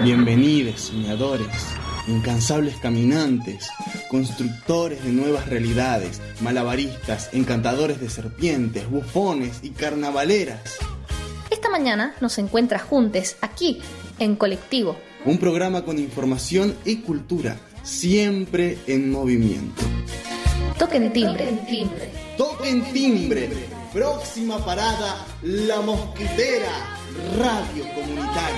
Bienvenidos, soñadores, incansables caminantes, constructores de nuevas realidades, malabaristas, encantadores de serpientes, bufones y carnavaleras. Esta mañana nos encuentras juntos aquí, en Colectivo. Un programa con información y cultura, siempre en movimiento. Toquen timbre. Toquen timbre. Próxima parada, La Mosquitera, Radio Comunitaria.